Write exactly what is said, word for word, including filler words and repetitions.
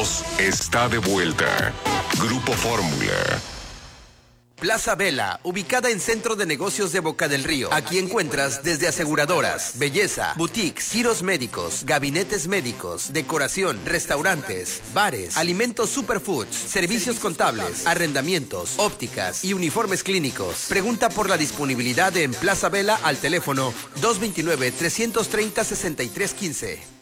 Seguros está de vuelta. Grupo Fórmula. Plaza Vela, ubicada en Centro de Negocios de Boca del Río. Aquí encuentras desde aseguradoras, belleza, boutiques, giros médicos, gabinetes médicos, decoración, restaurantes, bares, alimentos superfoods, servicios contables, arrendamientos, ópticas y uniformes clínicos. Pregunta por la disponibilidad en Plaza Vela al teléfono dos dos nueve, tres tres cero, seis tres uno cinco.